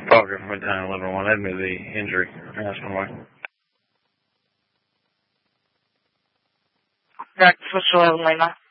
Parker from Midtown 11-1. Add me the injury. That's one way. Breakfast 11 Lima.